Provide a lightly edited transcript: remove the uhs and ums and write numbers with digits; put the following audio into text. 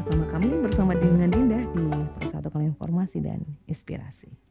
bersama kami, bersama dengan Dinda di Persatuan Informasi dan Inspirasi.